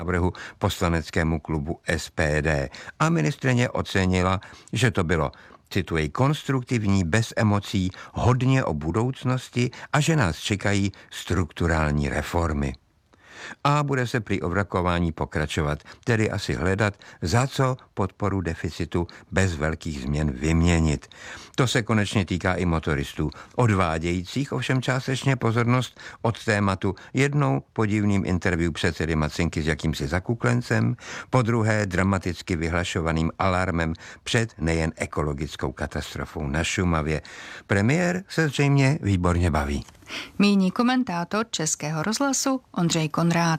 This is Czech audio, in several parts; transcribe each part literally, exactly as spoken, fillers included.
návrhu poslaneckému klubu S P D a ministryně ocenila, že to bylo, cituji, konstruktivní, bez emocí, hodně o budoucnosti a že nás čekají strukturální reformy. A bude se při ovrakování pokračovat, tedy asi hledat, za co podporu deficitu bez velkých změn vyměnit. To se konečně týká i motoristů, odvádějících ovšem částečně pozornost od tématu jednou podivným interview předsedy Macinky s jakýmsi zakuklencem, po druhé dramaticky vyhlašovaným alarmem před nejen ekologickou katastrofou na Šumavě. Premiér se zřejmě výborně baví. Míní komentátor Českého rozhlasu Ondřej Konrád.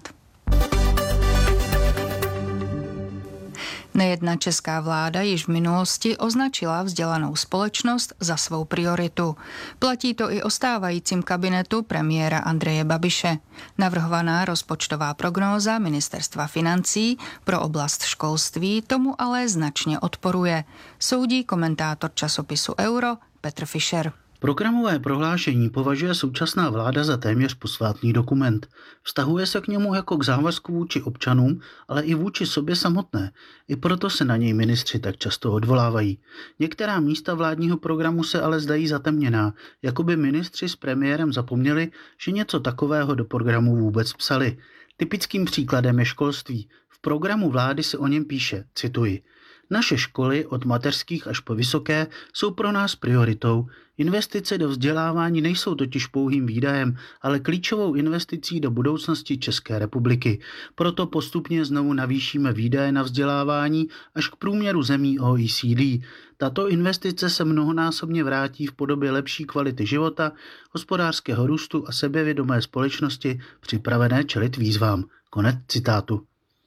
Nejedna česká vláda již v minulosti označila vzdělanou společnost za svou prioritu. Platí to i o stávajícím kabinetu premiéra Andreje Babiše. Navrhovaná rozpočtová prognóza Ministerstva financí pro oblast školství tomu ale značně odporuje, soudí komentátor časopisu Euro Petr Fischer. Programové prohlášení považuje současná vláda za téměř posvátný dokument. Vztahuje se k němu jako k závazku vůči občanům, ale i vůči sobě samotné. I proto se na něj ministři tak často odvolávají. Některá místa vládního programu se ale zdají zatemněná, jako by ministři s premiérem zapomněli, že něco takového do programu vůbec psali. Typickým příkladem je školství. V programu vlády se o něm píše, cituji: Naše školy od mateřských až po vysoké jsou pro nás prioritou. Investice do vzdělávání nejsou totiž pouhým výdajem, ale klíčovou investicí do budoucnosti České republiky. Proto postupně znovu navýšíme výdaje na vzdělávání až k průměru zemí O E C D. Tato investice se mnohonásobně vrátí v podobě lepší kvality života, hospodářského růstu a sebevědomé společnosti připravené čelit výzvám. Konec citátu.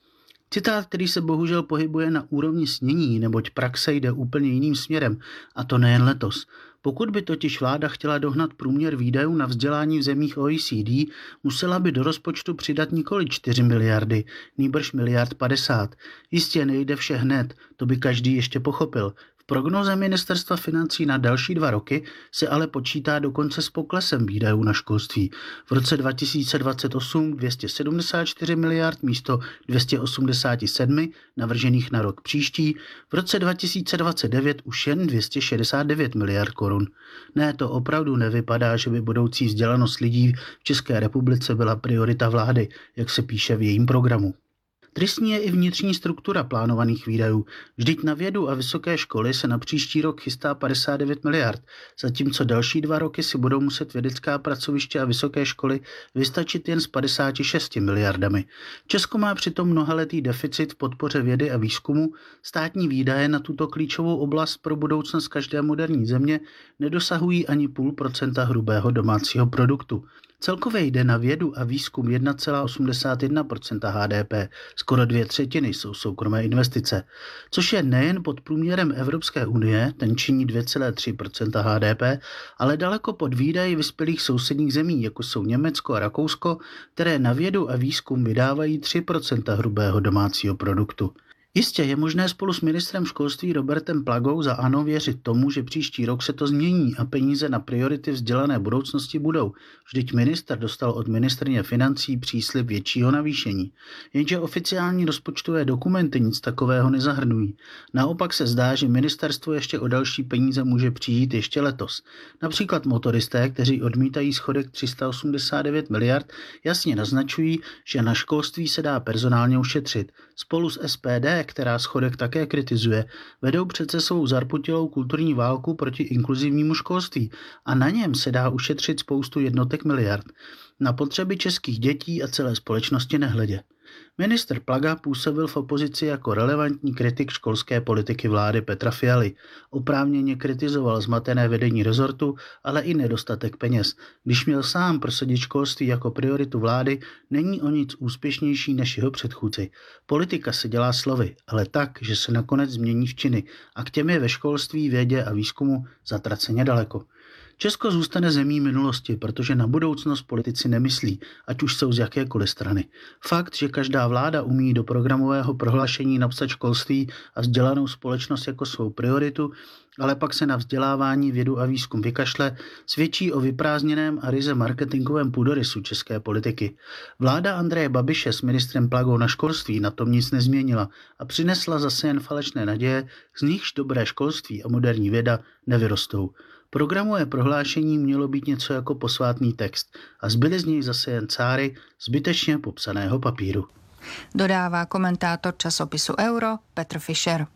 Citát, který se bohužel pohybuje na úrovni snění, neboť praxe jde úplně jiným směrem, a to nejen letos. Pokud by totiž vláda chtěla dohnat průměr výdajů na vzdělání v zemích O E C D, musela by do rozpočtu přidat nikoli čtyři miliardy, nýbrž miliard padesát. Jistě nejde vše hned, to by každý ještě pochopil. V prognoze Ministerstva financí na další dva roky se ale počítá dokonce s poklesem výdajů na školství. V roce dva tisíce dvacet osm dvě stě sedmdesát čtyři miliard místo dvě stě osmdesát sedm navržených na rok příští, v roce dva tisíce dvacet devět už jen dvě stě šedesát devět miliard korun. Ne, to opravdu nevypadá, že by budoucí vzdělanost lidí v České republice byla priorita vlády, jak se píše v jejím programu. Tristní je i vnitřní struktura plánovaných výdajů. Vždyť na vědu a vysoké školy se na příští rok chystá padesát devět miliard, zatímco další dva roky si budou muset vědecká pracoviště a vysoké školy vystačit jen s padesáti šesti miliardami. Česko má přitom mnohaletý deficit v podpoře vědy a výzkumu, státní výdaje na tuto klíčovou oblast pro budoucnost každé moderní země nedosahují ani půl procenta hrubého domácího produktu. Celkově jde na vědu a výzkum jedna celá osmdesát jedna procenta H D P, skoro dvě třetiny jsou soukromé investice, což je nejen pod průměrem Evropské unie, ten činí dvě celá tři procenta H D P, ale daleko pod výdaji vyspělých sousedních zemí, jako jsou Německo a Rakousko, které na vědu a výzkum vydávají tři procenta hrubého domácího produktu. Jistě je možné spolu s ministrem školství Robertem Plagou za ANO věřit tomu, že příští rok se to změní a peníze na priority vzdělané budoucnosti budou. Vždyť ministr dostal od ministryně financí příslib většího navýšení. Jenže oficiální rozpočtové dokumenty nic takového nezahrnují. Naopak se zdá, že ministerstvo ještě o další peníze může přijít ještě letos. Například motoristé, kteří odmítají schodek tři sta osmdesát devět miliard, jasně naznačují, že na školství se dá personálně ušetřit. Spolu s S P D, která schodek také kritizuje, vedou přece svou zarputilou kulturní válku proti inkluzivnímu školství a na něm se dá ušetřit spoustu jednotek miliard. Na potřeby českých dětí a celé společnosti nehledě. Ministr Plaga působil v opozici jako relevantní kritik školské politiky vlády Petra Fialy. Oprávněně kritizoval zmatené vedení rezortu, ale i nedostatek peněz. Když měl sám prosadit školství jako prioritu vlády, není o nic úspěšnější než jeho předchůdci. Politika se dělá slovy, ale tak, že se nakonec změní v činy a k těm je ve školství, vědě a výzkumu zatraceně daleko. Česko zůstane zemí minulosti, protože na budoucnost politici nemyslí, ať už jsou z jakékoliv strany. Fakt, že každá vláda umí do programového prohlášení napsat školství a vzdělanou společnost jako svou prioritu, ale pak se na vzdělávání, vědu a výzkum vykašle, svědčí o vyprázdněném a ryze marketingovém půdorysu české politiky. Vláda Andreje Babiše s ministrem Plagou na školství na tom nic nezměnila a přinesla zase jen falešné naděje, z nichž dobré školství a moderní věda nevyrostou. Programové prohlášení mělo být něco jako posvátný text a zbyly z něj zase jen cáry zbytečně popsaného papíru. Dodává komentátor časopisu Euro Petr Fischer.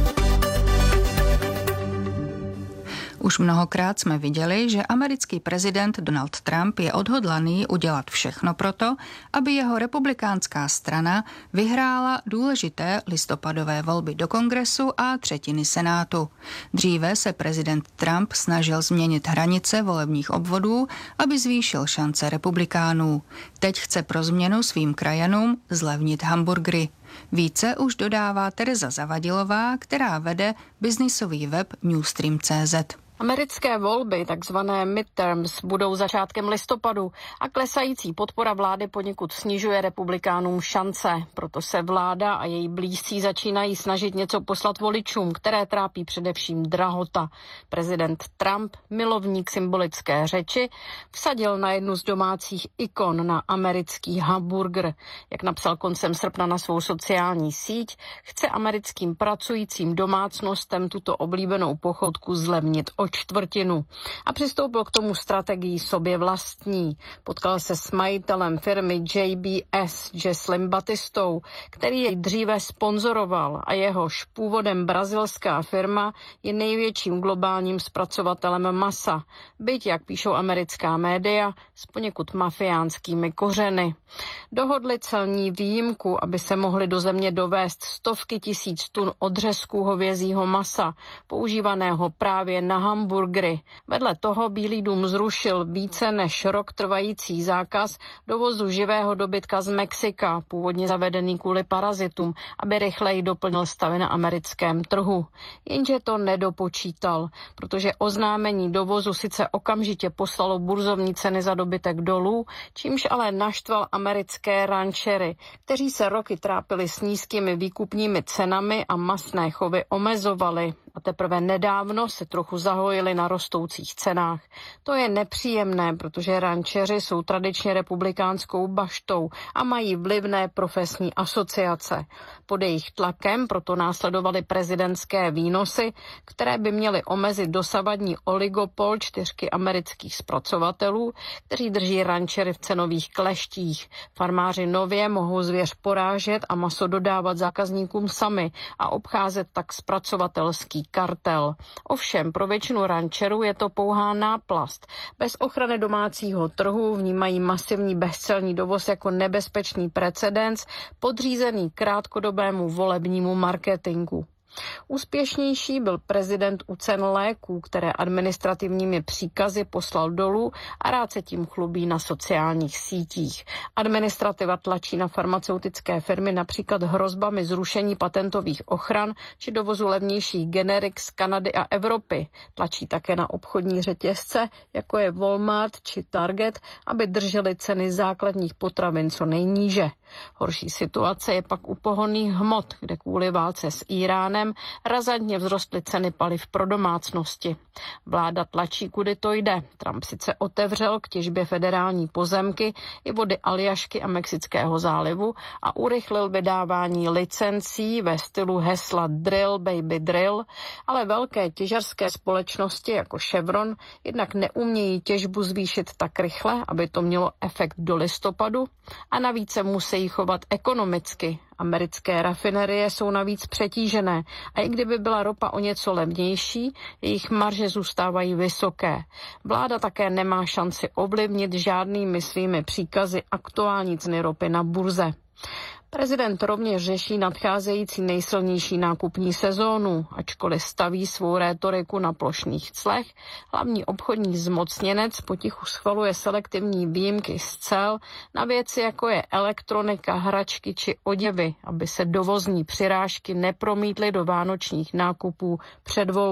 Už mnohokrát jsme viděli, že americký prezident Donald Trump je odhodlaný udělat všechno proto, aby jeho republikánská strana vyhrála důležité listopadové volby do Kongresu a třetiny Senátu. Dříve se prezident Trump snažil změnit hranice volebních obvodů, aby zvýšil šance republikánů. Teď chce pro změnu svým krajanům zlevnit hamburgery. Více už dodává Tereza Zavadilová, která vede biznisový web Newstream tečka cé zet. Americké volby, takzvané midterms, budou začátkem listopadu a klesající podpora vlády poněkud snižuje republikánům šance. Proto se vláda a její blízcí začínají snažit něco poslat voličům, které trápí především drahota. Prezident Trump, milovník symbolické řeči, vsadil na jednu z domácích ikon, na americký hamburger. Jak napsal koncem srpna na svou sociální síť, chce americkým pracujícím domácnostem tuto oblíbenou pochodku zlevnit o čtvrtinu a přistoupil k tomu strategii sobě vlastní. Potkal se s majitelem firmy J B S, Jesslym Batistou, který jej dříve sponzoroval a jehož původem brazilská firma je největším globálním zpracovatelem masa, byť, jak píšou americká média, s poněkud mafiánskými kořeny. Dohodli celní výjimku, aby se mohly do země dovést stovky tisíc tun odřezků hovězího masa, používaného právě na hamburgery. Vedle toho Bílý dům zrušil více než rok trvající zákaz dovozu živého dobytka z Mexika, původně zavedený kvůli parazitům, aby rychleji doplnil stavy na americkém trhu. Jenže to nedopočítal, protože oznámení dovozu sice okamžitě poslalo burzovní ceny za dobytek dolů, čímž ale naštval americké rančery, kteří se roky trápili s nízkými výkupními cenami a masné chovy omezovali. A teprve nedávno se trochu zahojili na rostoucích cenách. To je nepříjemné, protože rančeři jsou tradičně republikánskou baštou a mají vlivné profesní asociace. Pod jejich tlakem proto následovaly prezidentské výnosy, které by měly omezit dosavadní oligopol čtyřky amerických zpracovatelů, kteří drží rančery v cenových kleštích. Farmáři nově mohou zvěř porážet a maso dodávat zákazníkům sami a obcházet tak zpracovatelský kartel. Ovšem pro většinu rančerů je to pouhá náplast. Bez ochrany domácího trhu vnímají masivní bezcelní dovoz jako nebezpečný precedens podřízený krátkodobému volebnímu marketingu. Úspěšnější byl prezident u cen léků, které administrativními příkazy poslal dolů a rád se tím chlubí na sociálních sítích. Administrativa tlačí na farmaceutické firmy například hrozbami zrušení patentových ochran či dovozu levnějších generik z Kanady a Evropy. Tlačí také na obchodní řetězce, jako je Walmart či Target, aby držely ceny základních potravin co nejníže. Horší situace je pak u pohonných hmot, kde kvůli válce s Íránem razantně vzrostly ceny paliv pro domácnosti. Vláda tlačí, kudy to jde. Trump sice otevřel k těžbě federální pozemky i vody Aljašky a Mexického zálivu a urychlil vydávání licencí ve stylu hesla Drill Baby Drill, ale velké těžařské společnosti jako Chevron jednak neumějí těžbu zvýšit tak rychle, aby to mělo efekt do listopadu, a navíc se musí chovat ekonomicky. Americké rafinerie jsou navíc přetížené a i kdyby byla ropa o něco levnější, jejich marže zůstávají vysoké. Vláda také nemá šanci ovlivnit žádnými svými příkazy aktuální ceny ropy na burze. Prezident rovněž řeší nadcházející nejsilnější nákupní sezónu, ačkoliv staví svou rétoriku na plošných clech. Hlavní obchodní zmocněnec potichu schvaluje selektivní výjimky z cel na věci, jako je elektronika, hračky či oděvy, aby se dovozní přirážky nepromítly do vánočních nákupů před volbami.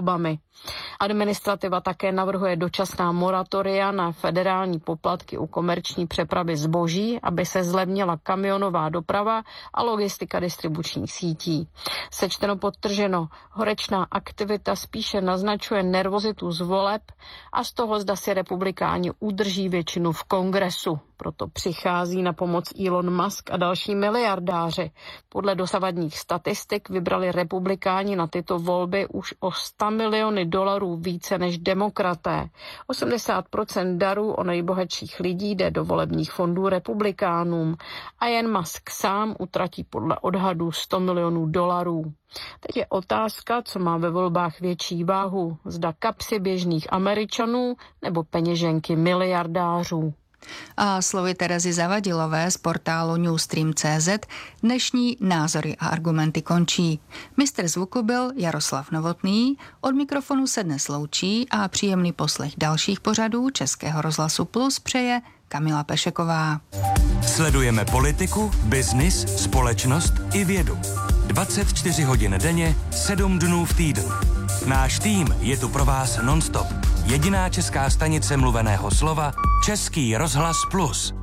Administrativa také navrhuje dočasná moratoria na federální poplatky u komerční přepravy zboží, aby se zlevnila kamionová doprava a logistika distribučních sítí. Sečteno podtrženo, horečná aktivita spíše naznačuje nervozitu z voleb a z toho, zda si republikáni udrží většinu v kongresu. Proto přichází na pomoc Elon Musk a další miliardáři. Podle dosavadních statistik vybrali republikáni na tyto volby už o sto miliony dolarů více než demokraté. osmdesát procent darů o nejbohatších lidí jde do volebních fondů republikánům a jen Musk sám utratí podle odhadů sto milionů dolarů. Teď je otázka, co má ve volbách větší váhu, zda kapsy běžných Američanů nebo peněženky miliardářů. A slovy Terezy Zavadilové z portálu Newstream tečka cé zet dnešní názory a argumenty končí. Mistr zvuku byl Jaroslav Novotný, od mikrofonu se dnes loučí a příjemný poslech dalších pořadů Českého rozhlasu Plus přeje Kamila Pešeková. Sledujeme politiku, biznis, společnost i vědu. dvacet čtyři hodin denně, sedm dnů v týdnu. Náš tým je tu pro vás non-stop. Jediná česká stanice mluveného slova Český rozhlas Plus.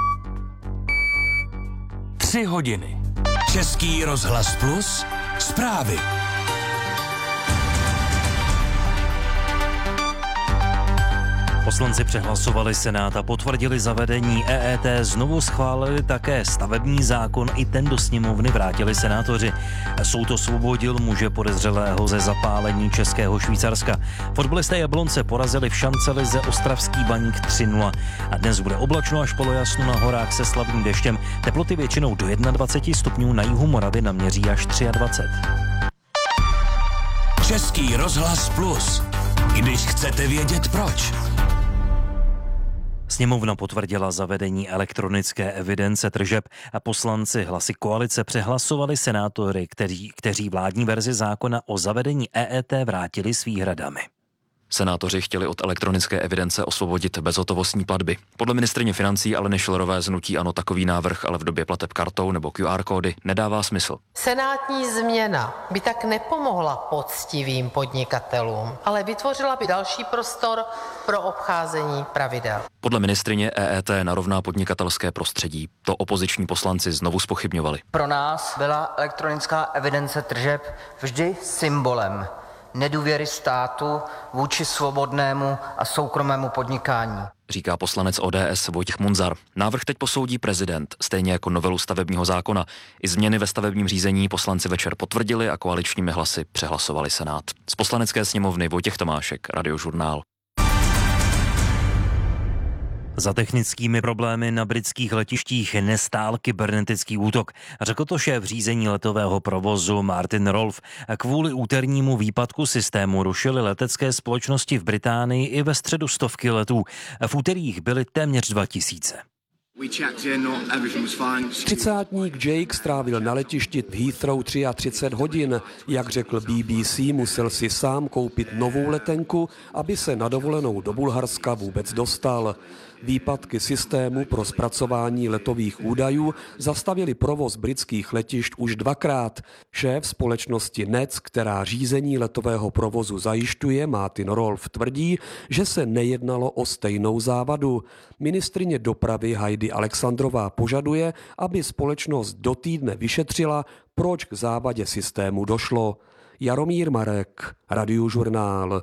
Tři hodiny. Český rozhlas Plus. Zprávy. Poslanci přehlasovali Senát a potvrdili zavedení E E T, znovu schválili také stavební zákon, i ten do sněmovny vrátili senátoři. Soud osvobodil muže podezřelého ze zapálení Českého Švýcarska. Fotbalisté Jablonce porazili v šancelize ostravský Baník tři nula. A dnes bude oblačno až polojasno, na horách se slabým deštěm. Teploty většinou do dvacet jedna stupňů, na jihu Moravy naměří až dvacet tři. Český rozhlas Plus. Když chcete vědět proč. Sněmovna potvrdila zavedení elektronické evidence tržeb a poslanci hlasy koalice přehlasovali senátory, kteří, kteří vládní verzi zákona o zavedení E E T vrátili s výhradami. Senátoři chtěli od elektronické evidence osvobodit bezhotovostní platby. Podle ministryně financí Aleny Schillerové z hnutí ANO takový návrh ale v době plateb kartou nebo Q R kódy nedává smysl. Senátní změna by tak nepomohla poctivým podnikatelům, ale vytvořila by další prostor pro obcházení pravidel. Podle ministryně E E T narovná podnikatelské prostředí. To opoziční poslanci znovu zpochybňovali. Pro nás byla elektronická evidence tržeb vždy symbolem nedůvěry státu vůči svobodnému a soukromému podnikání, říká poslanec O D S Vojtěch Munzar. Návrh teď posoudí prezident, stejně jako novelu stavebního zákona. I změny ve stavebním řízení poslanci večer potvrdili a koaličními hlasy přehlasovali Senát. Z Poslanecké sněmovny Vojtěch Tomášek, Radiožurnál. Za technickými problémy na britských letištích nestál kybernetický útok, řekl to šéf řízení letového provozu Martin Rolfe. Kvůli úternímu výpadku systému rušily letecké společnosti v Británii i ve středu stovky letů. V úterých byly téměř dva tisíce. Třicátník Jake strávil na letišti v Heathrow třicet tři hodin. Jak řekl B B C, musel si sám koupit novou letenku, aby se na dovolenou do Bulharska vůbec dostal. Výpadky systému pro zpracování letových údajů zastavili provoz britských letišť už dvakrát. Šéf společnosti N E T, která řízení letového provozu zajišťuje, Martin Rolfe, tvrdí, že se nejednalo o stejnou závadu. Ministryně dopravy Heidi Alexandrová požaduje, aby společnost do týdne vyšetřila, proč k závadě systému došlo. Jaromír Marek, Radiožurnál.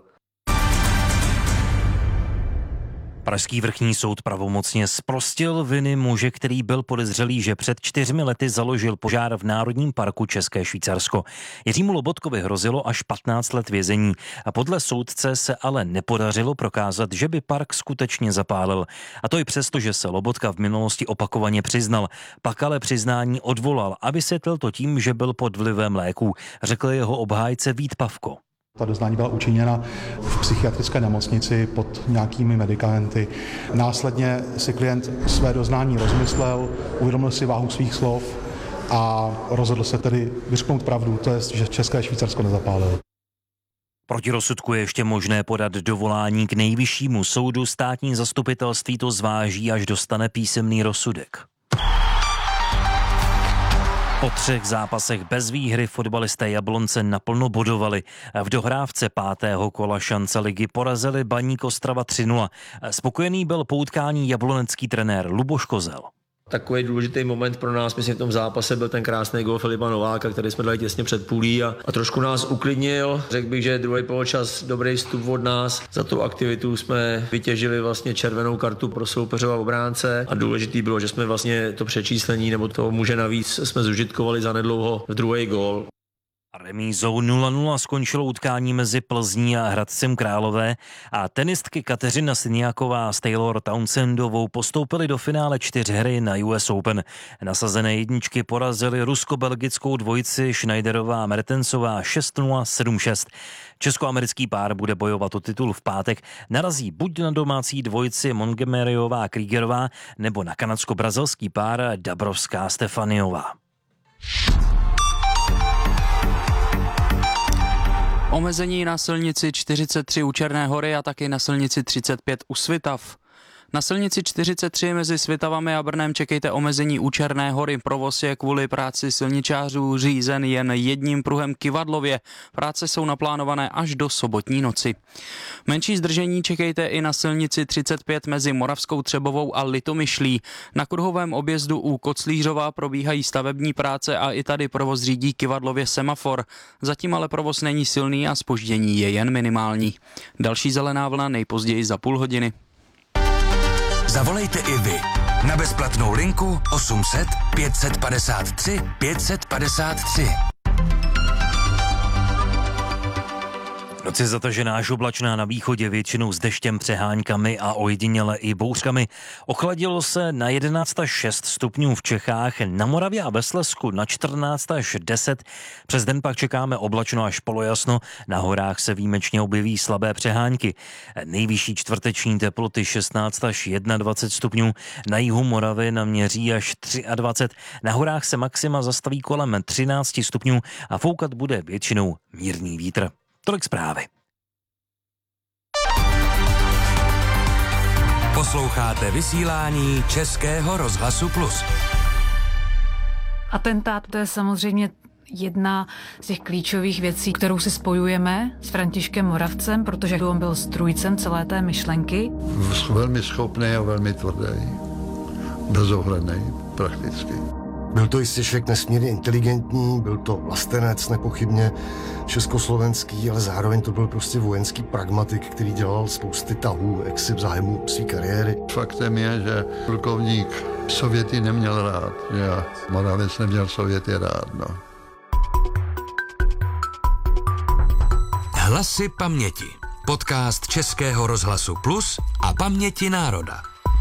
Pražský vrchní soud pravomocně zprostil viny muže, který byl podezřelý, že před čtyřmi lety založil požár v Národním parku České Švýcarsko. Jiřímu Lobotkovi hrozilo až patnáct let vězení a podle soudce se ale nepodařilo prokázat, že by park skutečně zapálil. A to i přesto, že se Lobotka v minulosti opakovaně přiznal. Pak ale přiznání odvolal a vysvětlil to tím, že byl pod vlivem léků, řekl jeho obhájce Vít Pavko. Ta doznání byla učiněna v psychiatrické nemocnici pod nějakými medikamenty. Následně si klient své doznání rozmyslel, uvědomil si váhu svých slov a rozhodl se tedy vyřknout pravdu, to je, že České Švýcarsko nezapálilo. Proti rozsudku je ještě možné podat dovolání k nejvyššímu soudu. Státní zastupitelství to zváží, až dostane písemný rozsudek. Po třech zápasech bez výhry fotbalisté Jablonce naplno bodovali. V dohrávce pátého kola šance ligy porazili Baník Ostrava tři nula. Spokojený byl po utkání jablonecký trenér Luboš Kozel. Takový důležitý moment pro nás, myslím, v tom zápase byl ten krásný gól Filipa Nováka, který jsme dali těsně před půlí a, a trošku nás uklidnil. Řekl bych, že druhý poločas dobrý vstup od nás. Za tu aktivitu jsme vytěžili vlastně červenou kartu pro soupeřova obránce a důležitý bylo, že jsme vlastně to přečíslení nebo to muže navíc jsme zužitkovali zanedlouho v druhý gól. Remízou nula nula skončilo utkání mezi Plzní a Hradcem Králové a tenistky Kateřina Siniaková s Taylor Townsendovou postoupily do finále čtyřhry na U S Open. Nasazené jedničky porazily rusko-belgickou dvojici Schneiderová a Mertensová šest nula sedm šest. Českoamerický pár bude bojovat o titul v pátek. Narazí buď na domácí dvojici Montgomeryová a Kriegerová nebo na kanadsko-brazilský pár Dabrovská Stefaniová. Omezení na silnici čtyřicet tři u Černé Hory a taky na silnici třicet pět u Svitav. Na silnici čtyřicet tři mezi Svitavami a Brnem čekejte omezení u Černé Hory. Provoz je kvůli práci silničářů řízen jen jedním pruhem Kyvadlově. Práce jsou naplánované až do sobotní noci. Menší zdržení čekejte i na silnici třicet pět mezi Moravskou Třebovou a Litomyšlí. Na kruhovém objezdu u Koclířova probíhají stavební práce a i tady provoz řídí Kyvadlově semafor. Zatím ale provoz není silný a zpoždění je jen minimální. Další zelená vlna nejpozději za půl hodiny. Zavolejte i vy na bezplatnou linku osm set pět set padesát tři pět set padesát tři. Noc je zatažená až oblačná na východě, většinou s deštěm, přeháňkami a ojediněle i bouřkami. Ochladilo se na jedenáct až šest stupňů v Čechách, na Moravě a ve Slezsku na čtrnáct až deset. Přes den pak čekáme oblačno až polojasno, na horách se výjimečně objeví slabé přehánky. Nejvyšší čtvrteční teploty šestnáct až dvacet jedna stupňů, na jihu Moravy naměří až dvacet tři. Na horách se maxima zastaví kolem třináct stupňů a foukat bude většinou mírný vítr. Tolik zprávy. Posloucháte vysílání Českého rozhlasu Plus. Atentát, to je samozřejmě jedna z těch klíčových věcí, kterou si spojujeme s Františkem Moravcem, protože on byl strůjcem celé té myšlenky. Velmi schopný a velmi tvrdý. Bezohledný prakticky. Byl to jistě člověk nesmírně inteligentní, byl to vlastenec nepochybně československý, ale zároveň to byl prostě vojenský pragmatik, který dělal spousty tahů, jaksi v zájmu své kariéry. Faktem je, že plukovník Sověty neměl rád, že Moravec neměl Sověty rád, no. Hlasy paměti. Podcast Českého rozhlasu Plus a Paměti národa.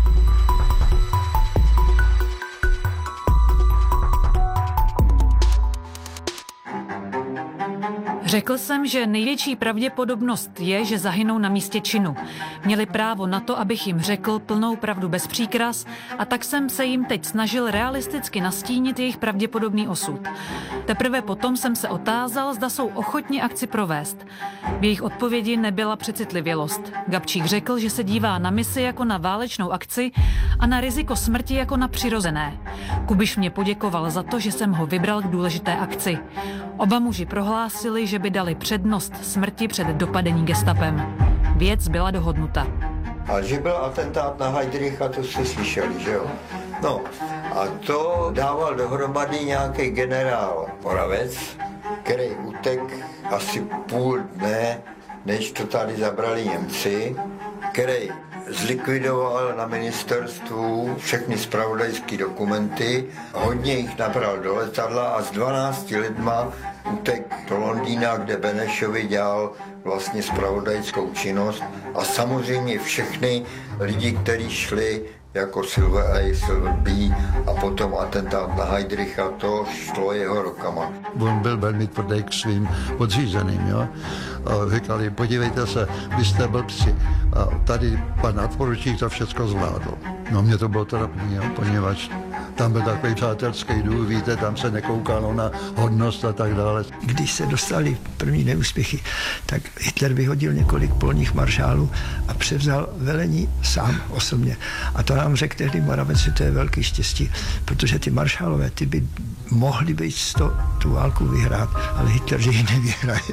Řekl jsem, že největší pravděpodobnost je, že zahynou na místě činu. Měli právo na to, abych jim řekl plnou pravdu bez příkras, a tak jsem se jim teď snažil realisticky nastínit jejich pravděpodobný osud. Teprve potom jsem se otázal, zda jsou ochotni akci provést. V jejich odpovědi nebyla přecitlivělost. Gabčík řekl, že se dívá na misi jako na válečnou akci a na riziko smrti jako na přirozené. Kubiš mě poděkoval za to, že jsem ho vybral k důležité akci. Oba muži prohlásili, že by dali přednost smrti před dopadení gestapem. Věc byla dohodnuta. A že byl atentát na Heydricha, to jste slyšeli, že jo? No, a to dával dohromady nějaký generál Moravec, který utek asi půl dne, než to tady zabrali Němci, který zlikvidoval na ministerstvu všechny zpravodajské dokumenty, hodně jich nabral do letadla a s dvanácti lidma utek do Londýna, kde Benešovi dělal vlastně zpravodajskou činnost a samozřejmě všechny lidi, kteří šli jako Silver A, Silver B a potom atentát na Heydricha, to šlo jeho rukama. On byl velmi tvrdý k svým podřízeným, jo. A říkali, podívejte se, vy jste blbci. A tady pan nadporučík to všechno zvládl. No mě to bylo trapný, jo, poněvadž Tam byl takový přátelský důl, víte, tam se nekoukalo na hodnost a tak dále. Když se dostali první neúspěchy, tak Hitler vyhodil několik polních maršálů a převzal velení sám osobně. A to nám řekl tehdy Moravec, že to je velký štěstí, protože ty maršálové, ty by mohli být z to, tu válku vyhrát, ale Hitler, že ji nevyhraje.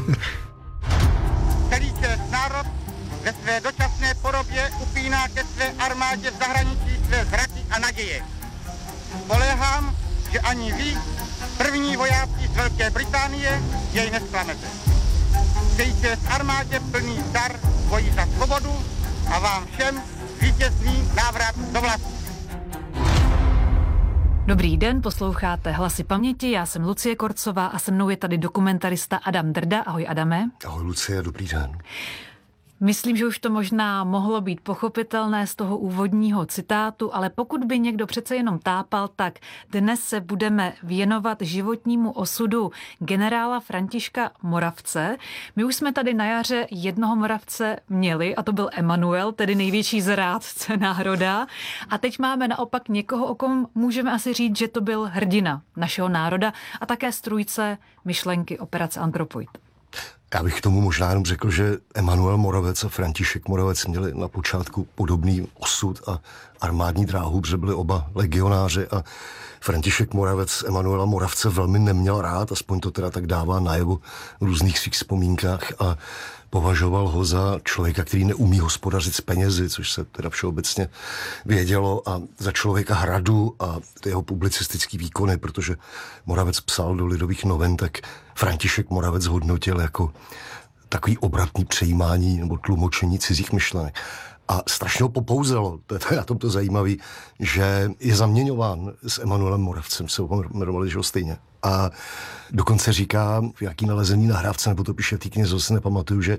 Celý čest národ ve své dočasné podobě upíná ke své armádě v zahraničí své zraky a naděje. Spoléhám, že ani vy, první vojáci z Velké Británie, jej nesklamete. Přeji čest armádě plný dar boji za svobodu a vám všem vítězný návrat do vlasti. Dobrý den, posloucháte Hlasy paměti, já jsem Lucie Korcová a se mnou je tady dokumentarista Adam Drda. Ahoj Adame. Ahoj Lucie, dobrý den. Myslím, že už to možná mohlo být pochopitelné z toho úvodního citátu, ale pokud by někdo přece jenom tápal, tak dnes se budeme věnovat životnímu osudu generála Františka Moravce. My už jsme tady na jaře jednoho Moravce měli a to byl Emanuel, tedy největší zrádce národa. A teď máme naopak někoho, o kom můžeme asi říct, že to byl hrdina našeho národa a také strůjce myšlenky operace Anthropoid. Já bych k tomu možná jenom řekl, že Emanuel Moravec a František Moravec měli na počátku podobný osud a armádní dráhu, protože byli oba legionáři a František Moravec Emanuela Moravce velmi neměl rád, aspoň to teda tak dává najevo v různých svých vzpomínkách a považoval ho za člověka, který neumí hospodařit s penězi, což se teda všeobecně vědělo, a za člověka hradu a jeho publicistický výkony, protože Moravec psal do Lidových novin, tak František Moravec hodnotil jako takový obratný přejímání nebo tlumočení cizích myšlenek. A strašně ho popouzelo, to je, to je na tomto zajímavý, že je zaměňován s Emanuelem Moravcem, se ho jmenovali, že ho stejně. A dokonce říká, v jaký nalezený nahrávce, nebo to píše v té knize, si nepamatuju, že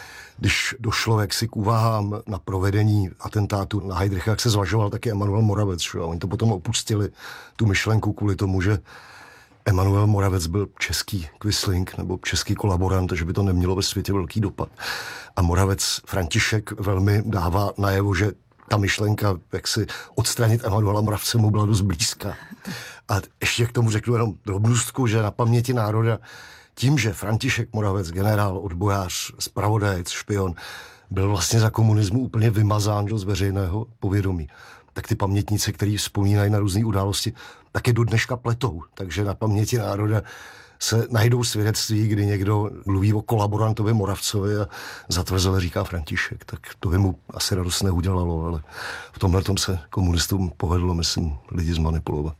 když došlo jaksi k úvahám na provedení atentátu na Heydricha, jak se zvažoval taky Emanuel Moravec. Že? A oni to potom opustili, tu myšlenku, kvůli tomu, že Emanuel Moravec byl český Quisling nebo český kolaborant, že by to nemělo ve světě velký dopad. A Moravec František velmi dává najevo, že ta myšlenka, jak si odstranit Emanuela Moravce, mu byla dost blízká. A ještě k tomu řeknu jenom drobnůstku, že na paměti národa tím, že František Moravec, generál, odbojář, zpravodajec, špion, byl vlastně za komunismu úplně vymazán z veřejného povědomí, tak ty pamětníci, kteří vzpomínají na různé události, taky do dneška pletou. Takže na paměti národa se najdou svědectví, kdy někdo mluví o kolaborantovi Moravcovi a zatvrzele říká František. Tak to by mu asi radost neudělalo, ale v tomhle tom se komunistům povedlo, myslím, lidi zmanipulovat.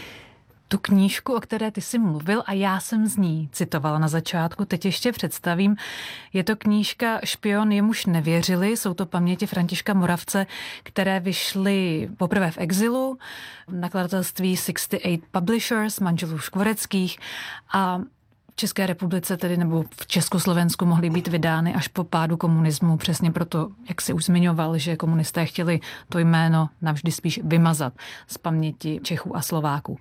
Tu knížku, o které ty jsi mluvil a já jsem z ní citovala na začátku, teď ještě představím. Je to knížka Špion, jemuž nevěřili, jsou to paměti Františka Moravce, které vyšly poprvé v exilu, v nakladatelství šedesát osm Publishers, manželů Škvoreckých, a v České republice tedy nebo v Československu mohly být vydány až po pádu komunismu, přesně proto, jak si už zmiňoval, že komunisté chtěli to jméno navždy spíš vymazat z paměti Čechů a Slováků.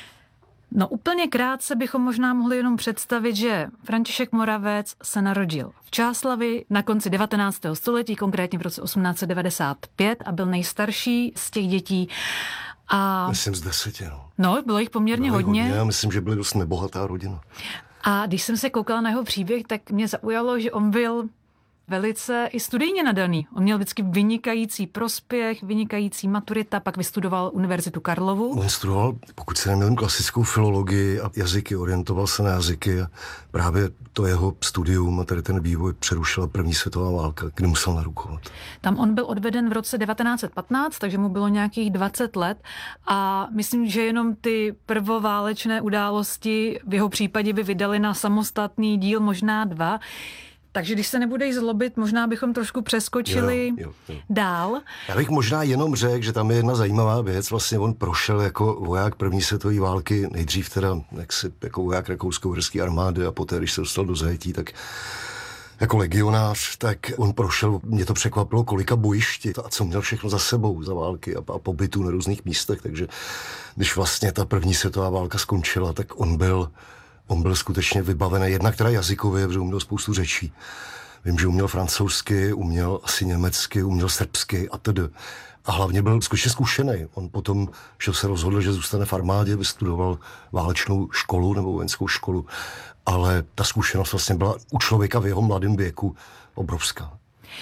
No úplně krátce bychom možná mohli jenom představit, že František Moravec se narodil v Čáslavi na konci devatenáctého století, konkrétně v roce osmnáct set devadesát pět, a byl nejstarší z těch dětí. A... Myslím z deseti, no. No, bylo jich poměrně bylo hodně. hodně. Já myslím, že byli dost nebohatá rodina. A když jsem se koukala na jeho příběh, tak mě zaujalo, že on byl velice i studijně nadaný. On měl vždycky vynikající prospěch, vynikající maturita, pak vystudoval Univerzitu Karlovu. On studoval, pokud se nemýlím, klasickou filologii a jazyky, orientoval se na jazyky a právě to jeho studium a tady ten vývoj přerušila první světová válka, kdy musel narukovat. Tam on byl odveden v roce devatenáct set patnáct, takže mu bylo nějakých dvacet let a myslím, že jenom ty prvoválečné události v jeho případě by vydali na samostatný díl, možná dva. Takže když se nebudeš zlobit, možná bychom trošku přeskočili jo, jo, jo. dál. Já bych možná jenom řekl, že tam je jedna zajímavá věc. Vlastně on prošel jako voják první světové války, nejdřív teda jaksi, jako voják rakousko-uherské armády a poté, když se dostal do zajetí, tak jako legionář, tak on prošel, mě to překvapilo, kolika bojišti a co měl všechno za sebou za války a, a pobytu na různých místech. Takže když vlastně ta první světová válka skončila, tak on byl On byl skutečně vybavený, jednak teda jazykově, protože měl spoustu řečí. Vím, že uměl francouzsky, uměl asi německy, uměl srbsky a tedy. A hlavně byl skutečně zkušený. On potom, že se rozhodl, že zůstane v armádě, vystudoval válečnou školu nebo vojenskou školu, ale ta zkušenost vlastně byla u člověka v jeho mladém věku obrovská.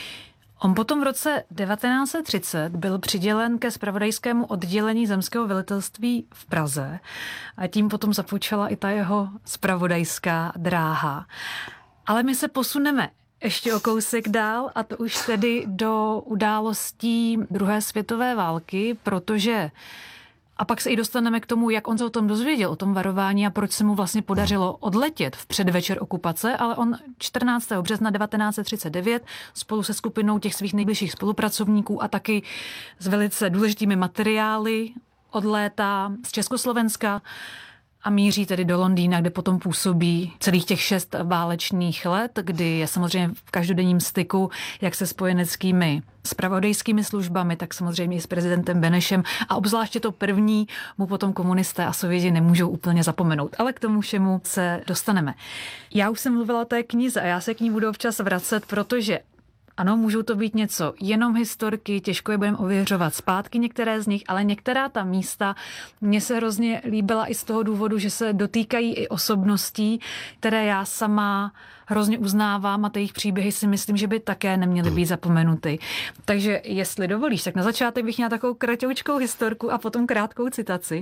On potom v roce devatenáct set třicet byl přidělen ke zpravodajskému oddělení zemského velitelství v Praze a tím potom započala i ta jeho zpravodajská dráha. Ale my se posuneme ještě o kousek dál a to už tedy do událostí druhé světové války, protože a pak se i dostaneme k tomu, jak on se o tom dozvěděl, o tom varování a proč se mu vlastně podařilo odletět v předvečer okupace, ale on čtrnáctého března devatenáct set třicet devět spolu se skupinou těch svých nejbližších spolupracovníků a taky s velice důležitými materiály odlétá z Československa a míří tedy do Londýna, kde potom působí celých těch šest válečných let, kdy je samozřejmě v každodenním styku jak se spojeneckými zpravodajskými službami, tak samozřejmě i s prezidentem Benešem a obzvláště to první mu potom komunisté a Sověti nemůžou úplně zapomenout. Ale k tomu všemu se dostaneme. Já už jsem mluvila o té knize a já se k ní budu občas vracet, protože ano, můžou to být něco jenom historky, těžko je budeme ověřovat zpátky některé z nich, ale některá ta místa mně se hrozně líbila i z toho důvodu, že se dotýkají i osobností, které já sama hrozně uznávám a ty jejich příběhy si myslím, že by také neměly být zapomenuty. Takže jestli dovolíš, tak na začátek bych měla takovou kratoučkou historku a potom krátkou citaci.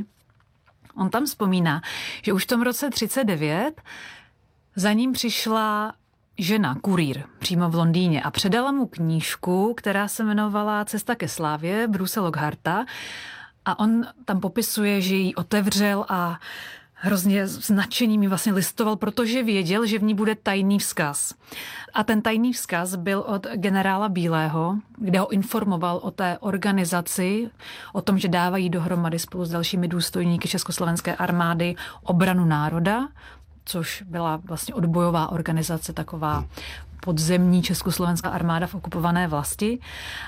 On tam vzpomíná, že už v tom roce třicet devět za ním přišla žena, kurýr, přímo v Londýně a předala mu knížku, která se jmenovala Cesta ke slávě Bruce Lockharta a on tam popisuje, že ji otevřel a hrozně s nadšením ji vlastně listoval, protože věděl, že v ní bude tajný vzkaz. A ten tajný vzkaz byl od generála Bílého, kde ho informoval o té organizaci, o tom, že dávají dohromady spolu s dalšími důstojníky Československé armády obranu národa, což byla vlastně odbojová organizace, taková podzemní československá armáda v okupované vlasti.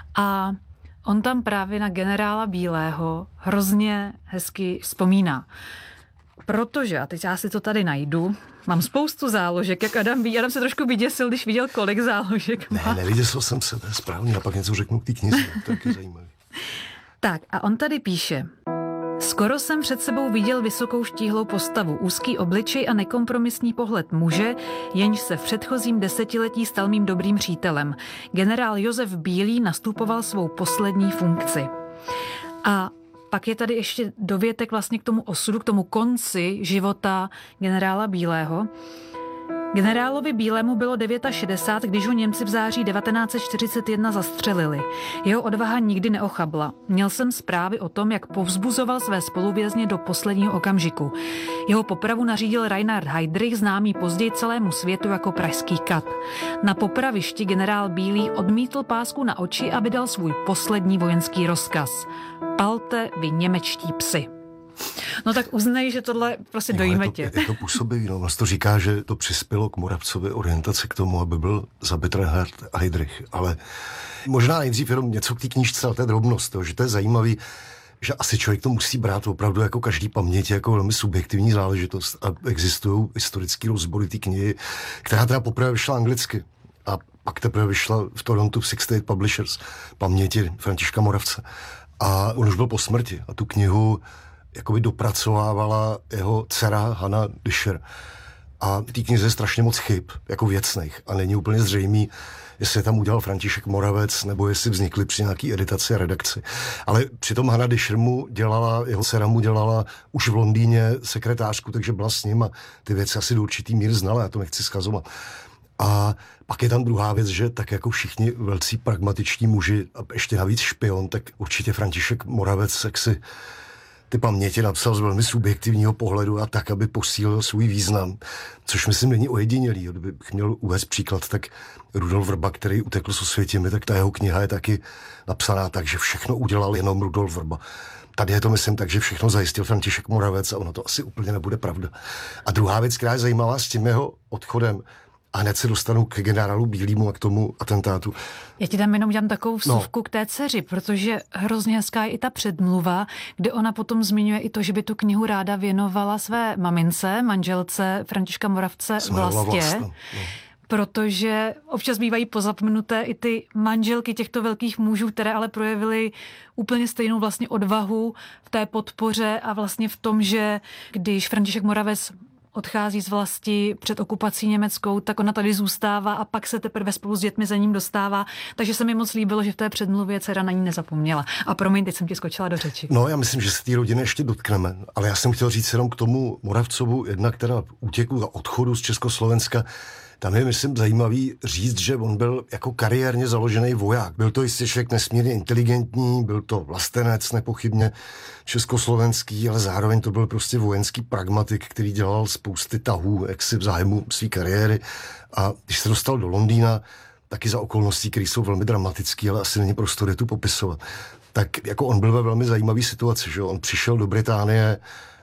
A on tam právě na generála Bílého hrozně hezky vzpomíná. Protože, a teď já si to tady najdu, mám spoustu záložek, jak Adam ví. Adam se trošku vyděsil, když viděl, kolik záložek má. Ne, nevyděsil jsem se, to je správně, a pak něco řeknu k té knize, to je zajímavé. Tak a on tady píše: skoro jsem před sebou viděl vysokou štíhlou postavu, úzký obličej a nekompromisní pohled muže, jenž se v předchozím desetiletí stal mým dobrým přítelem. Generál Josef Bílý nastupoval svou poslední funkci. A pak je tady ještě dovětek vlastně k tomu osudu, k tomu konci života generála Bílého. Generálovi Bílému bylo šedesát devět, když ho Němci v září devatenáct set čtyřicet jedna zastřelili. Jeho odvaha nikdy neochabla. Měl jsem zprávy o tom, jak povzbuzoval své spoluvězně do posledního okamžiku. Jeho popravu nařídil Reinhard Heydrich, známý později celému světu jako pražský kat. Na popravišti generál Bílý odmítl pásku na oči a vydal svůj poslední vojenský rozkaz. Palte vy němečtí psi. No tak uznej, že tohle prostě dojíme tě. Je to působivý, no. Vlastně to říká, že to přispělo k Moravcově orientaci k tomu, aby byl zabit Reinhard Heydrich. Ale možná nejdřív jenom něco k té knížce, ale to je drobnost, to, že to je zajímavý, že asi člověk to musí brát opravdu jako každý paměť, jako velmi subjektivní záležitost. A existují historické rozbory té knihy, která teda poprvé vyšla anglicky. A pak teprve vyšla v Torontu v Six Eight Publishers, paměti Františka Moravce. A on už byl po smrti a tu knihu jakoby dopracovávala jeho dcera Hannah Disher. A v té knize je strašně moc chyb, jako věcných. A není úplně zřejmý, jestli je tam udělal František Moravec, nebo jestli vznikly při nějaký editaci a redakci. Ale přitom Hannah Disher mu dělala, jeho dcera mu dělala už v Londýně sekretářku, takže byla s ním a ty věci asi do určitý míry znala, já to nechci schazovat. A pak je tam druhá věc, že tak jako všichni velcí pragmatičtí muži, a ještě navíc špion, tak určitě František Moravec, jak si ty paměti napsal z velmi subjektivního pohledu a tak, aby posílil svůj význam, což myslím není ojedinělý. Kdybych měl uvést příklad, tak Rudolf Vrba, který utekl s Osvětimi, tak ta jeho kniha je taky napsaná tak, že všechno udělal jenom Rudolf Vrba. Tady je to, myslím, tak, že všechno zajistil František Moravec a ono to asi úplně nebude pravda. A druhá věc, která je zajímavá s tím jeho odchodem, a hned se dostanu k generálu Bílýmu a k tomu atentátu. Já ti tam jenom dělám takovou vsuvku no. k té dceři, protože hrozně hezká je i ta předmluva, kde ona potom zmiňuje i to, že by tu knihu ráda věnovala své mamince, manželce Františka Moravce Vlastě. No. protože občas bývají pozapnuté i ty manželky těchto velkých mužů, které ale projevily úplně stejnou vlastně odvahu v té podpoře a vlastně v tom, že když František Moravec odchází z vlasti před okupací německou, tak ona tady zůstává a pak se teprve spolu s dětmi za ním dostává. Takže se mi moc líbilo, že v té předmluvě dcera na ní nezapomněla. A promiň, teď jsem ti skočila do řeči. No, já myslím, že se té rodiny ještě dotkneme, ale já jsem chtěl říct jenom k tomu Moravcovu, jednak teda útěku a odchodu z Československa. Tam je, myslím, zajímavý říct, že on byl jako kariérně založený voják. Byl to jistě člověk nesmírně inteligentní, byl to vlastenec nepochybně československý, ale zároveň to byl prostě vojenský pragmatik, který dělal spousty tahů, jaksi v zájmu své kariéry. A když se dostal do Londýna, taky za okolností, které jsou velmi dramatické, ale asi není prostor je tu popisovat, tak jako on byl ve velmi zajímavé situaci, že on přišel do Británie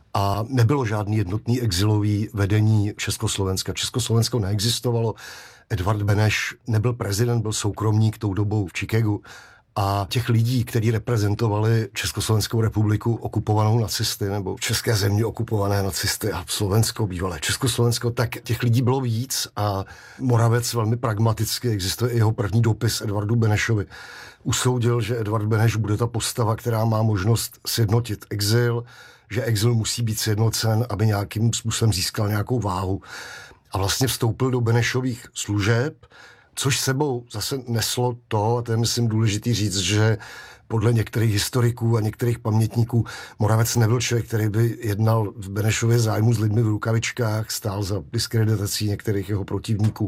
a nebylo žádný jednotný exilový vedení Československa. Československo neexistovalo. Edvard Beneš nebyl prezident, byl soukromník tou dobou v Chicagu. A těch lidí, kteří reprezentovali Československou republiku okupovanou nacisty, nebo české země okupované nacisty a Slovensko, bývalé Československo, tak těch lidí bylo víc a Moravec velmi pragmaticky, existuje i jeho první dopis Edvardu Benešovi, usoudil, že Edvard Beneš bude ta postava, která má možnost sjednotit exil, že exil musí být sjednocen, aby nějakým způsobem získal nějakou váhu. A vlastně vstoupil do Benešových služeb, což sebou zase neslo to, a to je myslím důležitý říct, že podle některých historiků a některých pamětníků Moravec nebyl člověk, který by jednal v Benešově zájmu s lidmi v rukavičkách, stál za diskreditací některých jeho protivníků.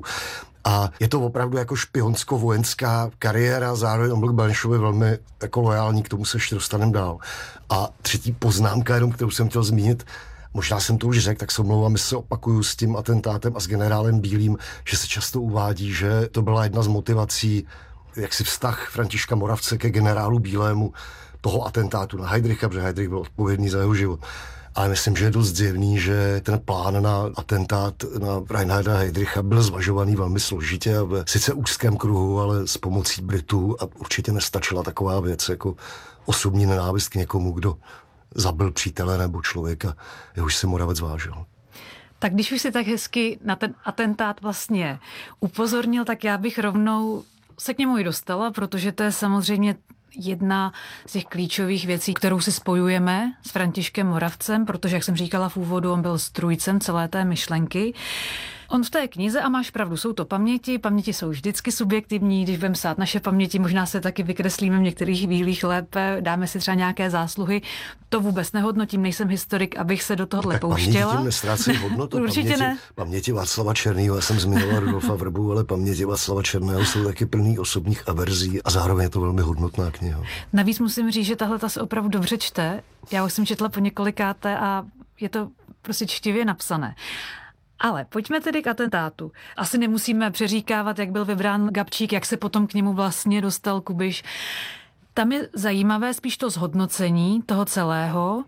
A je to opravdu jako špionsko-vojenská kariéra, zároveň on byl k Benešovi velmi jako lojální, k tomu se ještě dostaneme dál. A třetí poznámka, jenom kterou jsem chtěl zmínit, možná jsem to už řekl, tak se omlouvám, že se opakuju s tím atentátem a s generálem Bílým, že se často uvádí, že to byla jedna z motivací, jaksi vztah Františka Moravce ke generálu Bílému toho atentátu na Heydricha, protože Heydrich byl odpovědný za jeho život. Ale myslím, že je dost zjevný, že ten plán na atentát na Reinharda Heydricha byl zvažovaný velmi složitě a v sice úzkém kruhu, ale s pomocí Britů a určitě nestačila taková věc jako osobní nenávist k někomu, kdo zabil přítele nebo člověka, jehož se Moravec vážil. Tak když už si tak hezky na ten atentát vlastně upozornil, tak já bych rovnou se k němu i dostala, protože to je samozřejmě jedna z těch klíčových věcí, kterou si spojujeme s Františkem Moravcem, protože, jak jsem říkala v úvodu, on byl strůjcem celé té myšlenky. On v té knize, a máš pravdu, jsou to paměti, paměti jsou vždycky subjektivní, když budeme psát naše paměti, možná se taky vykreslíme v některých chvílích lépe, dáme si třeba nějaké zásluhy, to vůbec nehodnotím, nejsem historik, abych se do tohohle pouštěla. Paměti tím nestrácejí hodnotu. Určitě paměti, ne. Paměti Václava Černého, já jsem zmiňoval Rudolfa Vrbu, ale paměti Václava Černého jsou taky plný osobních averzí a zároveň je to velmi hodnotná kniha. Navíc musím říct, že tahle ta se opravdu dobře čte. Já už jsem četla po několikáté a je to prostě čtivě napsané. Ale pojďme tedy k atentátu. Asi nemusíme přeříkávat, jak byl vybrán Gabčík, jak se potom k němu vlastně dostal Kubiš. Tam je zajímavé spíš to zhodnocení toho celého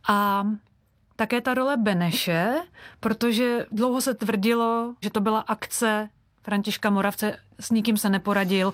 a také ta role Beneše, protože dlouho se tvrdilo, že to byla akce Františka Moravce, s nikým se neporadil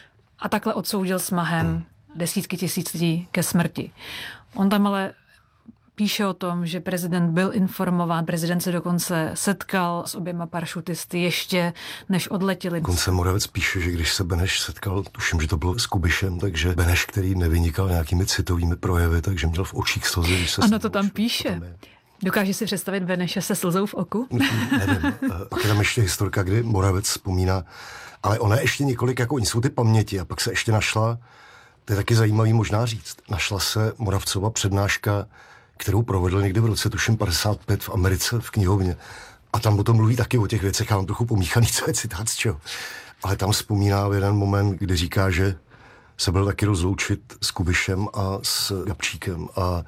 a takhle odsoudil smahem desítky tisíc lidí ke smrti. On tam ale píše o tom, že prezident byl informován, prezident se dokonce setkal s oběma parašutisty ještě než odletěli. Dokonce Moravec píše, že když se Beneš setkal, tuším, že to bylo s Kubišem, takže Beneš, který nevynikal nějakými citovými projevy, takže měl v očích slzy, když se... Ano, to tam píše. Dokáže si představit Beneše se slzou v oku? Nevím. Pak je tam ještě historka, kdy Moravec vzpomíná, ale ona je ještě několik, jako oni jsou ty paměti a pak se ještě našla, to je taky zajímavý možná říct, našla se Moravcova přednáška, kterou provedl někdy v roce, tuším, padesát pět v Americe v knihovně. A tam potom mluví taky o těch věcech, já mám trochu pomíchaný, co je citát z čeho. Ale tam vzpomíná v jeden moment, kdy říká, že se byl taky rozloučit s Kubišem a s Gabčíkem a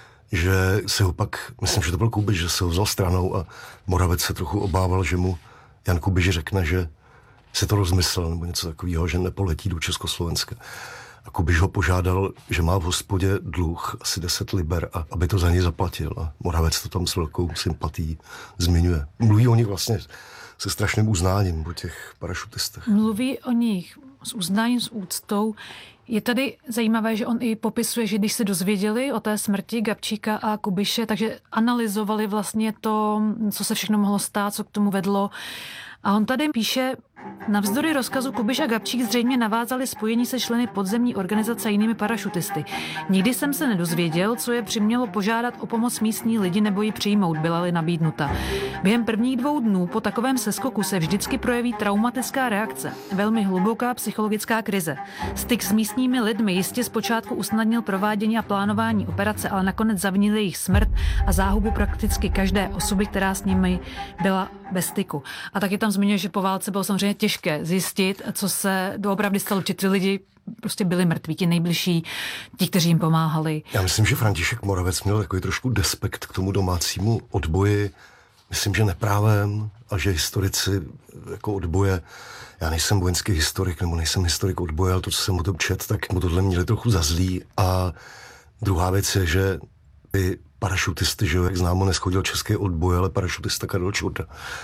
že se ho pak, myslím, že to byl Kubiš, že se ho vzal stranou a Moravec se trochu obával, že mu Jan Kubiš řekne, že se to rozmyslel nebo něco takového, že nepoletí do Československa. A Kubiš ho požádal, že má v hospodě dluh asi deset liber a aby to za něj zaplatil. A Moravec to tam s velkou sympatií zmiňuje. Mluví o nich vlastně se strašným uznáním o těch parašutistech. Mluví o nich s uznáním, s úctou. Je tady zajímavé, že on i popisuje, že když se dozvěděli o té smrti Gabčíka a Kubiše, takže analyzovali vlastně to, co se všechno mohlo stát, co k tomu vedlo. A on tady píše, navzdory rozkazu Kubiš a Gabčík zřejmě navázali spojení se členy podzemní organizace a jinými parašutisty. Nikdy jsem se nedozvěděl, co je přimělo požádat o pomoc místní lidi nebo ji přijmout, byla-li nabídnuta. Během prvních dvou dnů po takovém seskoku se vždycky projeví traumatická reakce, velmi hluboká psychologická krize. Styk s místními lidmi jistě zpočátku usnadnil provádění a plánování operace, ale nakonec zavinil jejich smrt a záhubu prakticky každé osoby, která s nimi byla bez styku. A taky tam zmiňuje, že po válce bylo samozřejmě těžké zjistit, co se doopravdy stalo, že ty lidi prostě byli mrtví, ti nejbližší, ti, kteří jim pomáhali. Já myslím, že František Moravec měl takový trošku despekt k tomu domácímu odboji. Myslím, že neprávem a že historici jako odboje, já nejsem vojenský historik nebo nejsem historik odboje, ale to, co jsem o tom čet, tak mu tohle měli trochu za zlý. A druhá věc je, že ty parašutisty, že jak známo, neschodil český odboj, ale parašutista Karel Čurda.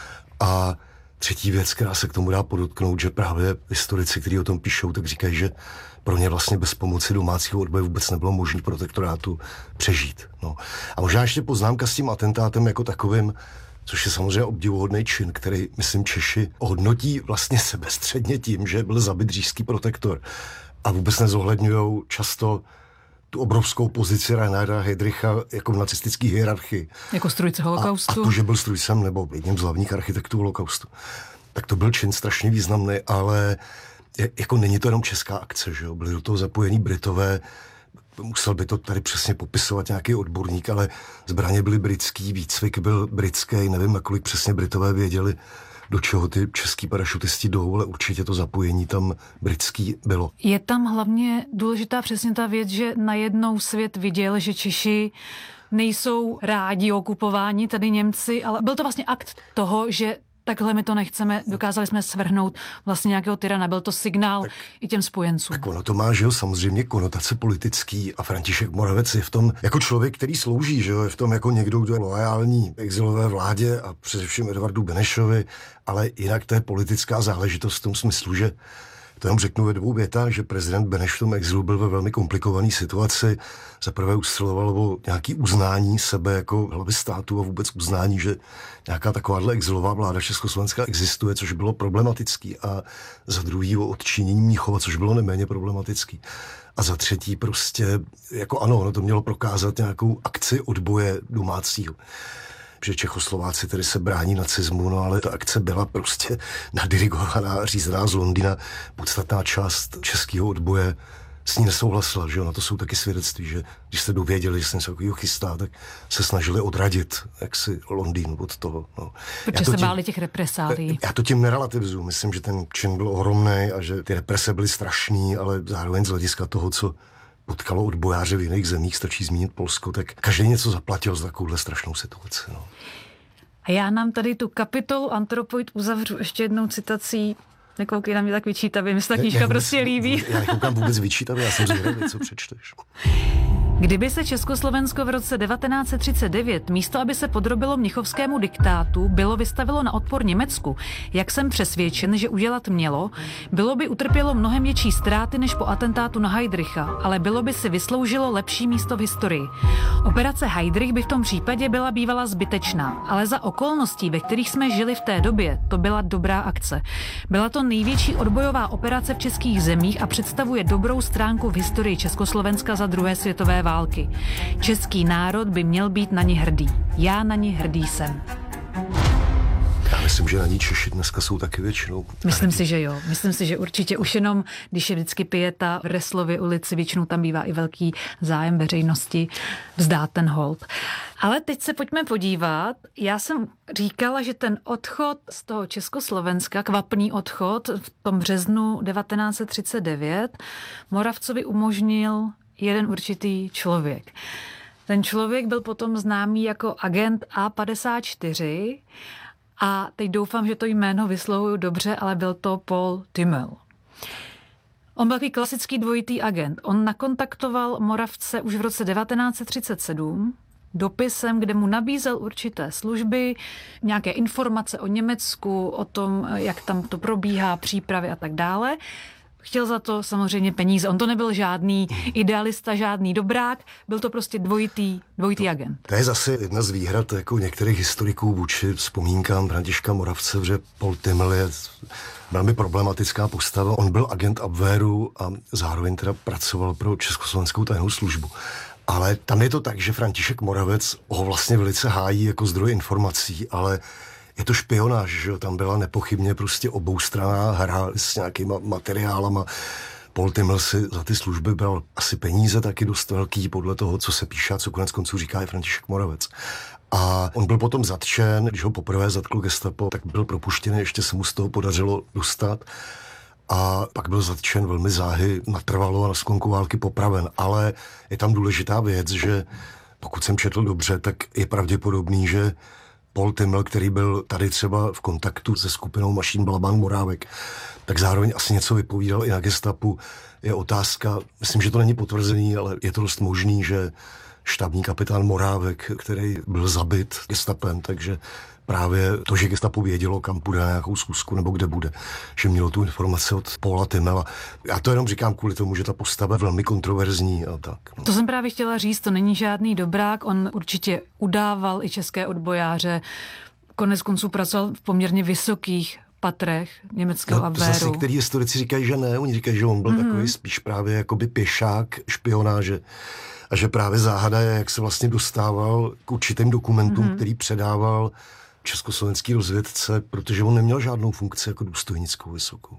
A třetí věc, která se k tomu dá podotknout, že právě historici, kteří o tom píšou, tak říkají, že pro ně vlastně bez pomoci domácího odboje vůbec nebylo možné protektorátu přežít. No. A možná ještě poznámka s tím atentátem jako takovým, což je samozřejmě obdivuhodný čin, který, myslím, Češi hodnotí vlastně sebestředně tím, že byl zabit říšský protektor. A vůbec nezohledňují často tu obrovskou pozici Reinharda Heydricha jako v nacistické hierarchii. Jako strůjce holokaustu. A, a to, že byl strůjcem nebo jedním z hlavních architektů holokaustu. Tak to byl čin strašně významný, ale je, jako není to jenom česká akce, že jo? Byli do toho zapojení Britové, musel by to tady přesně popisovat nějaký odborník, ale zbraně byly britský, výcvik byl britský, nevím, nakolik přesně Britové věděli, do čeho ty český parašutisti jdou, ale určitě to zapojení tam britský bylo. Je tam hlavně důležitá přesně ta věc, že najednou svět viděl, že Češi nejsou rádi okupováni, tady Němci, ale byl to vlastně akt toho, že takhle my to nechceme, dokázali jsme svrhnout vlastně nějakého tyrana, byl to signál tak, i těm spojencům. Tak ono to má, že jo, samozřejmě konotace politický a František Moravec je v tom jako člověk, který slouží, že jo, je v tom jako někdo, kdo je loajální exilové vládě a především Edvardu Benešovi, ale jinak to je politická záležitost v tom smyslu, že to jenom řeknu ve dvou větách, že prezident Beneš v tom exilu byl ve velmi komplikované situaci. Za prvé usiloval o nějaké uznání sebe jako hlavy státu a vůbec uznání, že nějaká takováhle exilová vláda Československá existuje, což bylo problematický. A za druhý o odčinění Mnichova, což bylo neméně problematický. A za třetí prostě, jako ano, ono to mělo prokázat nějakou akci odboje domácího. Že Čechoslováci tedy se brání nacismu, no ale ta akce byla prostě nadirigovaná, řízená z Londýna. Podstatná část českého odboje s ní nesouhlasila, že jo, na to jsou taky svědectví, že když se dověděli, že se něco takového chystá, tak se snažili odradit jaksi Londýn od toho. No. Protože se tím, báli těch represálí. Já to tím nerelativizuju, myslím, že ten čin byl ohromný a že ty represe byly strašný, ale zároveň z hlediska toho, co potkalo odbojáře v jiných zemích, stačí zmínit Polsko, tak každý něco zaplatil za takovouhle strašnou situaci. No. A já nám tady tu kapitolu Antropoid uzavřu ještě jednou citací. Nekoukej na mě tak vyčítavě, mi se ta knížka ne, prostě líbí. Já nekoukám vůbec vyčítavě, já jsem zvědavý, co přečteš. Kdyby se Československo v roce devatenáct set třicet devět místo, aby se podrobilo mnichovskému diktátu, bylo vystavilo na odpor Německu, jak jsem přesvědčen, že udělat mělo, bylo by utrpělo mnohem větší ztráty než po atentátu na Heydricha, ale bylo by si vysloužilo lepší místo v historii. Operace Heydrich by v tom případě byla bývala zbytečná, ale za okolností, ve kterých jsme žili v té době, to byla dobrá akce. Byla to největší odbojová operace v českých zemích a představuje dobrou stránku v historii Československa za druhé světové války. Český národ by měl být na ní hrdý. Já na ní hrdý jsem. Já myslím, že na ní Češi dneska jsou taky většinou. Myslím si, že jo. Myslím si, že určitě už jenom, když je vždycky pěta v Reslově ulici, většinou tam bývá i velký zájem veřejnosti vzdát ten hold. Ale teď se pojďme podívat. Já jsem říkala, že ten odchod z toho Československa, kvapný odchod v tom březnu devatenáct set třicet devět, Moravcovi umožnil jeden určitý člověk. Ten člověk byl potom známý jako agent A padesát čtyři a teď doufám, že to jméno vyslovuju dobře, ale byl to Paul Tümmel. On byl takový klasický dvojitý agent. On nakontaktoval Moravce už v roce devatenáct set třicet sedm dopisem, kde mu nabízel určité služby, nějaké informace o Německu, o tom, jak tam to probíhá, přípravy a tak dále. chtěl za to samozřejmě peníze. On to nebyl žádný idealista, žádný dobrák, byl to prostě dvojitý, dvojitý agent. To je zase jedna z výhrad jako některých historiků vůči vzpomínkám Františka Moravce, že Paul Timmel je velmi problematická postava. On byl agent Abwehru a zároveň teda pracoval pro Československou tajnou službu. Ale tam je to tak, že František Moravec ho vlastně velice hájí jako zdroj informací, ale je to špionáž, že tam byla nepochybně prostě oboustranná hra s nějakýma materiálama. Paul Timmel si za ty služby bral asi peníze taky dost velký podle toho, co se píše a co konec konců říká i František Moravec. A on byl potom zatčen, když ho poprvé zatkl gestapo, tak byl propuštěný, ještě se mu z toho podařilo dostat. A pak byl zatčen velmi záhy, natrvalo a na sklonku války popraven. Ale je tam důležitá věc, že pokud jsem četl dobře, tak je pravděpodobný, že Paul Timmel, který byl tady třeba v kontaktu se skupinou Mašín Balabán Morávek, tak zároveň asi něco vypovídal i na gestapu. Je otázka, myslím, že to není potvrzený, ale je to dost možný, že štábní kapitán Morávek, který byl zabit gestapem, takže právě to, že gestapo vědělo, kam půjde na nějakou schůzku nebo kde bude, že mělo tu informaci od Paula Timmela. Já to jenom říkám kvůli tomu, že ta postava je velmi kontroverzní a tak. No. To jsem právě chtěla říct, to není žádný dobrák, on určitě udával i české odbojáře, konec konců pracoval v poměrně vysokých patrech německého no, Abwehru. Zase některý historici říkají, že ne, oni říkají, že on byl mm-hmm. takový spíš právě jakoby pěšák špionáže. A že právě záhada je, jak se vlastně dostával k určitým dokumentům, mm-hmm. který předával československý rozvědce, protože on neměl žádnou funkci jako důstojnickou vysokou.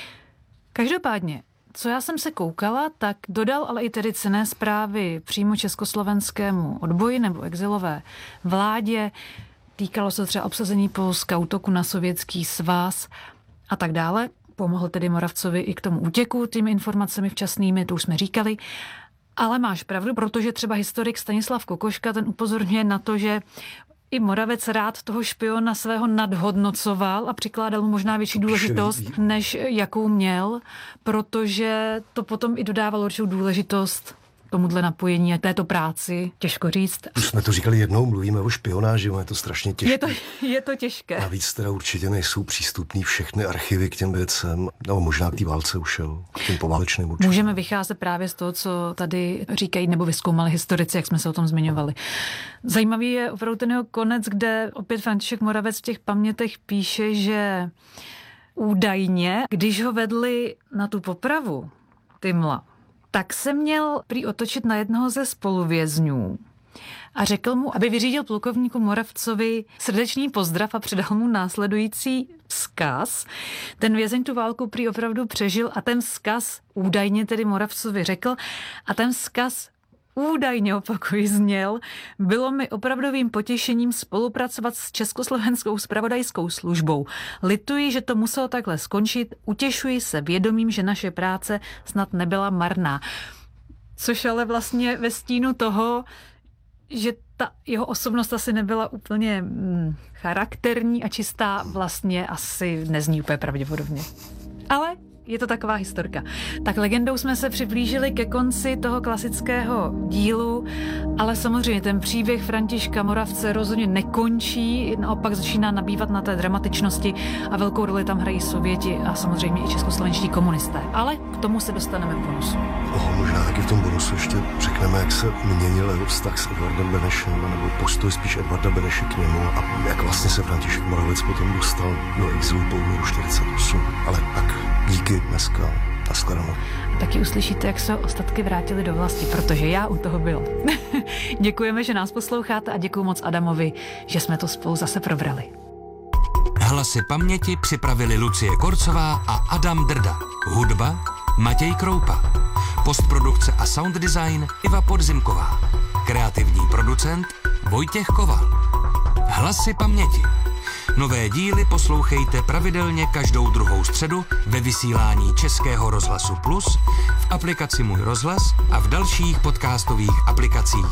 Každopádně, co já jsem se koukala, tak dodal ale i tedy cenné zprávy přímo československému odboji nebo exilové vládě. Týkalo se třeba obsazení Polska, útoku na sovětský svaz a tak dále. Pomohl tedy Moravcovi i k tomu útěku těmi informacemi včasnými, to už jsme říkali. Ale máš pravdu, protože třeba historik Stanislav Kokoška, ten upozorňuje na to, že i Moravec rád toho špiona svého nadhodnocoval a přikládal mu možná větší důležitost, než jakou měl, protože to potom i dodávalo určitou důležitost tomuhle napojení a této práci. Těžko říct. Už jsme to říkali jednou, mluvíme o špionáži, je to strašně těžké. Je to, je to těžké. Navíc teda určitě nejsou přístupný všechny archivy k těm věcem, nebo možná k té válce ušel, k těm poválečným určitě. Můžeme vycházet právě z toho, co tady říkají nebo vyzkoumali historici, jak jsme se o tom zmiňovali. Zajímavý je opravdu ten jeho konec, kde opět František Moravec v těch pamětech píše, že údajně, když ho vedli na tu popravu Timmela, tak se měl prý otočit na jednoho ze spoluvězňů a řekl mu, aby vyřídil plukovníku Moravcovi srdečný pozdrav a předal mu následující vzkaz. Ten vězeň tu válku prý opravdu přežil a ten vzkaz údajně tedy Moravcovi řekl a ten vzkaz údajně, opakuji, zněl: bylo mi opravdovým potěšením spolupracovat s Československou zpravodajskou službou. Lituji, že to muselo takhle skončit, utěšuji se vědomím, že naše práce snad nebyla marná. Což ale vlastně ve stínu toho, že ta jeho osobnost asi nebyla úplně hm, charakterní a čistá, vlastně asi nezní úplně pravděpodobně. Ale je to taková historka. Tak legendou jsme se přiblížili ke konci toho klasického dílu, ale samozřejmě ten příběh Františka Moravce rozhodně nekončí, naopak začíná nabývat na té dramatičnosti a velkou roli tam hrají Sověti a samozřejmě i českoslovenští komunisté. Ale k tomu se dostaneme v bonusu. Oh, možná taky v tom bonusu ještě řekneme, jak se měnil jeho vztah s Edvardem Benešem, nebo postoj spíš Edvarda Beneše k němu a jak vlastně se František Moravec potom dostal do exilu po únoru čtyřicet osm. Ale tak díky dneska. Nashledanou. Taky uslyšíte, jak se ostatky vrátili do vlasti, protože já u toho byla. Děkujeme, že nás posloucháte a děkuju moc Adamovi, že jsme to spolu zase probrali. Hlasy paměti připravili Lucie Korcová a Adam Drda. Hudba Matěj Kroupa. Postprodukce a sound design Iva Podzimková. Kreativní producent Vojtěch Koval. Hlasy paměti. Nové díly poslouchejte pravidelně každou druhou středu ve vysílání Českého rozhlasu Plus, v aplikaci Můj rozhlas a v dalších podcastových aplikacích.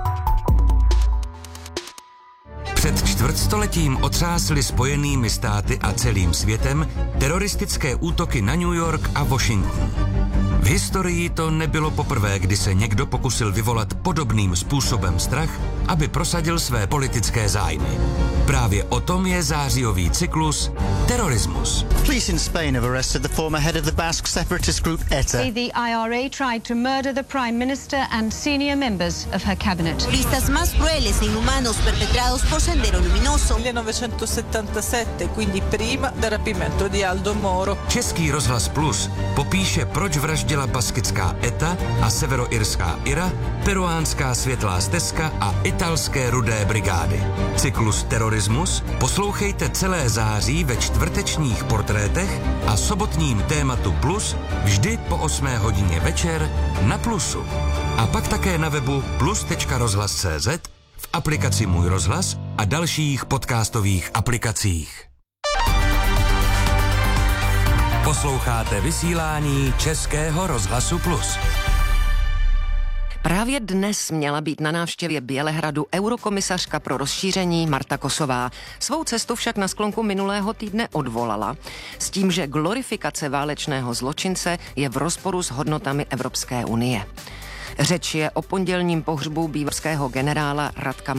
Před čtvrtstoletím otřásly Spojenými státy a celým světem teroristické útoky na New York a Washington. V historii to nebylo poprvé, kdy se někdo pokusil vyvolat podobným způsobem strach, aby prosadil své politické zájmy. Právě o tom je zářijový cyklus Terorismus. Police in Spain have arrested the former head of the Basque separatist group E T A. The I R A tried to murder the Prime Minister and senior members of her cabinet. Turistas más crueles e inhumanos perpetrados por Sendero Luminoso. millenovecentosettantasette, quindi prima del rapimento di Aldo Moro. Český rozhlas Plus popíše, proč vraždila baskická E T A a severoirská I R A, peruánská světlá stezka a italské rudé brigády. Cyklus Terorismus poslouchejte celé září ve čtvrtečních portrétech a sobotním tématu Plus vždy po osmé hodině večer na Plusu. A pak také na webu plus tečka rozhlas tečka cé zet, v aplikaci Můj rozhlas a dalších podcastových aplikacích. Posloucháte vysílání Českého rozhlasu Plus. Právě dnes měla být na návštěvě Bělehradu eurokomisařka pro rozšíření Marta Kosová. Svou cestu však na sklonku minulého týdne odvolala s tím, že glorifikace válečného zločince je v rozporu s hodnotami Evropské unie. Řeč je o pondělním pohřbu bývalého generála Radka